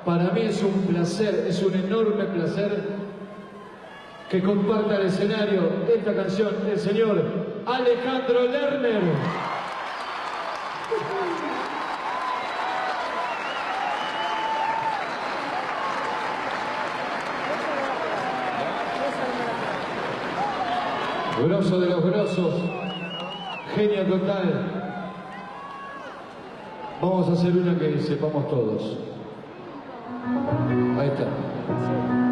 Para mí es un placer, es un enorme placer que comparta el escenario esta canción el señor Alejandro Lerner. Grosso de los grosos, genio total. Vamos a hacer una que sepamos todos. Ahí está.